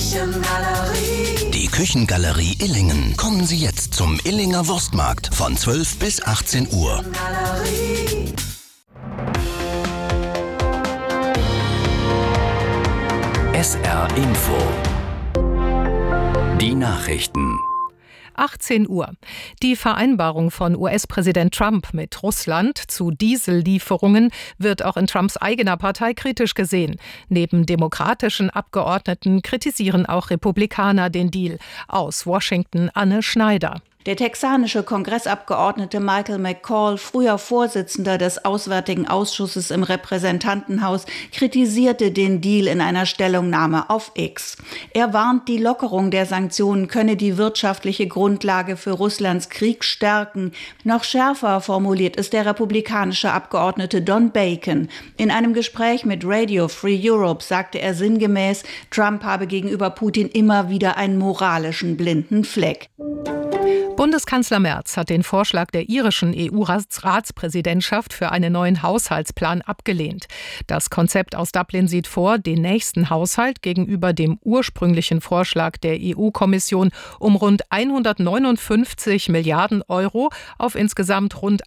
Die Küchengalerie Illingen. Kommen Sie jetzt zum Illinger Wurstmarkt von 12 bis 18 Uhr. SR Info. Die Nachrichten. 18 Uhr. Die Vereinbarung von US-Präsident Trump mit Russland zu Diesellieferungen wird auch in Trumps eigener Partei kritisch gesehen. Neben demokratischen Abgeordneten kritisieren auch Republikaner den Deal. Aus Washington Anne Schneider. Der texanische Kongressabgeordnete Michael McCall, früher Vorsitzender des Auswärtigen Ausschusses im Repräsentantenhaus, kritisierte den Deal in einer Stellungnahme auf X. Er warnt, die Lockerung der Sanktionen könne die wirtschaftliche Grundlage für Russlands Krieg stärken. Noch schärfer formuliert ist der republikanische Abgeordnete Don Bacon. In einem Gespräch mit Radio Free Europe sagte er sinngemäß, Trump habe gegenüber Putin immer wieder einen moralischen blinden Fleck. Bundeskanzler Merz hat den Vorschlag der irischen EU-Ratspräsidentschaft für einen neuen Haushaltsplan abgelehnt. Das Konzept aus Dublin sieht vor, den nächsten Haushalt gegenüber dem ursprünglichen Vorschlag der EU-Kommission um rund 159 Milliarden Euro auf insgesamt rund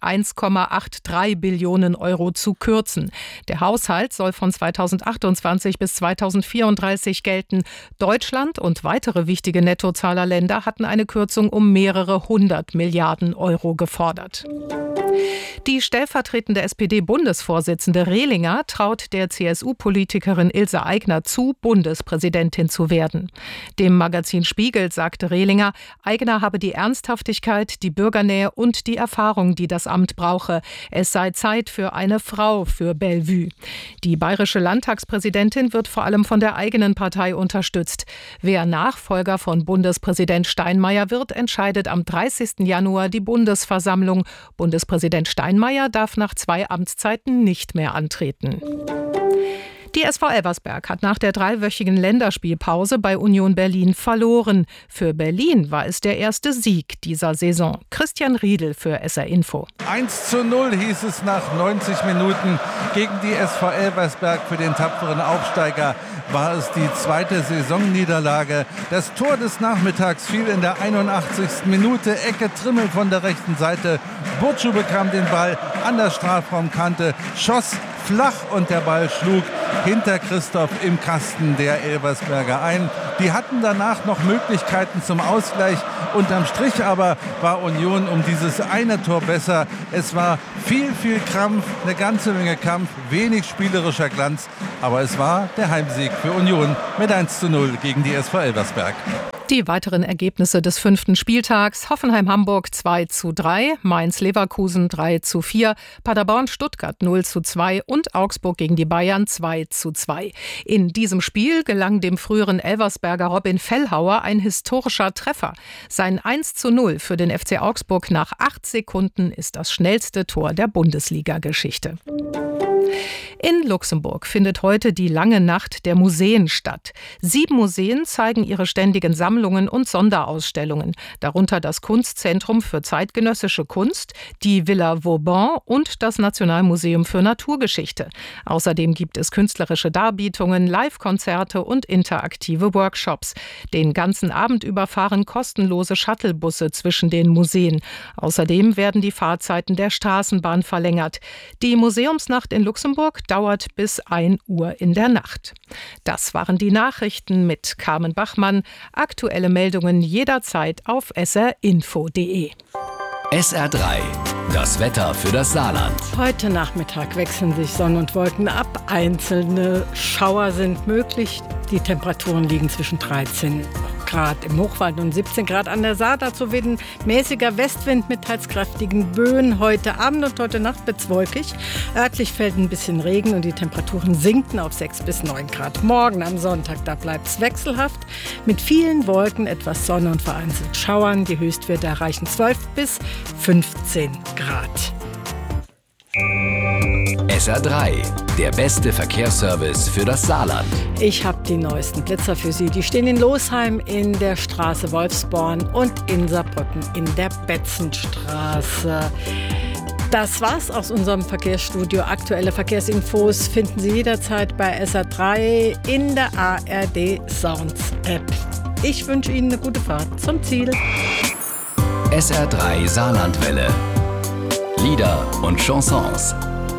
1,83 Billionen Euro zu kürzen. Der Haushalt soll von 2028 bis 2034 gelten. Deutschland und weitere wichtige Nettozahlerländer hatten eine Kürzung um mehrere 100 Milliarden Euro gefordert. Die stellvertretende SPD-Bundesvorsitzende Rehlinger traut der CSU-Politikerin Ilse Aigner zu, Bundespräsidentin zu werden. Dem Magazin Spiegel sagte Rehlinger, Aigner habe die Ernsthaftigkeit, die Bürgernähe und die Erfahrung, die das Amt brauche. Es sei Zeit für eine Frau für Bellevue. Die bayerische Landtagspräsidentin wird vor allem von der eigenen Partei unterstützt. Wer Nachfolger von Bundespräsident Steinmeier wird, entscheidet am 30. Januar die Bundesversammlung. Bundespräsident Steinmeier darf nach 2 Amtszeiten nicht mehr antreten. Die SV Elversberg hat nach der 3-wöchigen Länderspielpause bei Union Berlin verloren. Für Berlin war es der erste Sieg dieser Saison. Christian Riedel für SR Info. 1:0 hieß es nach 90 Minuten gegen die SV Elversberg. Für den tapferen Aufsteiger war es die 2. Saisonniederlage. Das Tor des Nachmittags fiel in der 81. Minute. Ecke Trimmel von der rechten Seite. Burcu bekam den Ball an der Strafraumkante, schoss flach und der Ball schlug hinter Christoph im Kasten der Elversberger ein. Die hatten danach noch Möglichkeiten zum Ausgleich. Unterm Strich aber war Union um dieses eine Tor besser. Es war viel Krampf, eine ganze Menge Kampf, wenig spielerischer Glanz. Aber es war der Heimsieg für Union mit 1:0 gegen die SV Elversberg. Die weiteren Ergebnisse des 5. Spieltags: Hoffenheim-Hamburg 2:3, Mainz-Leverkusen 3:4, Paderborn-Stuttgart 0:2 und Augsburg gegen die Bayern 2:2. In diesem Spiel gelang dem früheren Elversberger Robin Fellhauer ein historischer Treffer. Sein 1:0 für den FC Augsburg nach 8 Sekunden ist das schnellste Tor der Bundesliga-Geschichte. In Luxemburg findet heute die lange Nacht der Museen statt. 7 Museen zeigen ihre ständigen Sammlungen und Sonderausstellungen, darunter das Kunstzentrum für zeitgenössische Kunst, die Villa Vauban und das Nationalmuseum für Naturgeschichte. Außerdem gibt es künstlerische Darbietungen, Live-Konzerte und interaktive Workshops. Den ganzen Abend über fahren kostenlose Shuttlebusse zwischen den Museen. Außerdem werden die Fahrzeiten der Straßenbahn verlängert. Die Museumsnacht in Luxemburg dauert bis 1 Uhr in der Nacht. Das waren die Nachrichten mit Carmen Bachmann. Aktuelle Meldungen jederzeit auf srinfo.de. SR3, das Wetter für das Saarland. Heute Nachmittag wechseln sich Sonne und Wolken ab. Einzelne Schauer sind möglich. Die Temperaturen liegen zwischen 13 Grad im Hochwald und 17 Grad an der Saar. Dazu weht ein mäßiger Westwind mit teils kräftigen Böen. Heute Abend und heute Nacht wird es wolkig. Örtlich fällt ein bisschen Regen und die Temperaturen sinken auf 6 bis 9 Grad. Morgen am Sonntag, da bleibt es wechselhaft. Mit vielen Wolken, etwas Sonne und vereinzelt Schauern. Die Höchstwerte erreichen 12 bis 15 Grad. SR3, der beste Verkehrsservice für das Saarland. Ich habe die neuesten Blitzer für Sie. Die stehen in Losheim in der Straße Wolfsborn und in Saarbrücken in der Betzenstraße. Das war's aus unserem Verkehrsstudio. Aktuelle Verkehrsinfos finden Sie jederzeit bei SR3 in der ARD Sounds App. Ich wünsche Ihnen eine gute Fahrt zum Ziel. SR3 Saarlandwelle. Lieder und Chansons.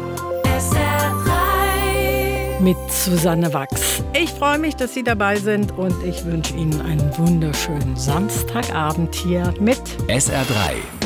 SR3 mit Susanne Wachs. Ich freue mich, dass Sie dabei sind und ich wünsche Ihnen einen wunderschönen Samstagabend hier mit SR3.